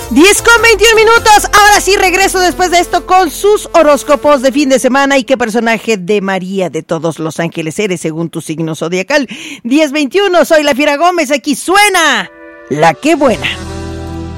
10:21. Ahora sí regreso después de esto con sus horóscopos de fin de semana y qué personaje de María de todos los ángeles eres según tu signo zodiacal. 10:21, soy la Fiera Gómez, aquí suena La Qué Buena.